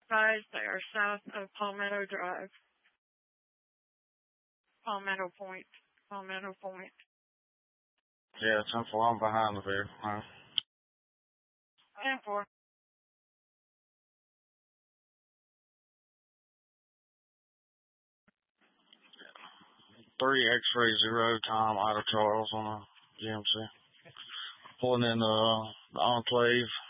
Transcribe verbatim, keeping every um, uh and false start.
Guys, they are south of Palmetto Drive. Palmetto Point. Palmetto Point. Yeah, ten four, I'm behind the vehicle. Huh? ten four. three X-ray zero, Tom, Ida Charles on a G M C. Pulling in the, the Enclave.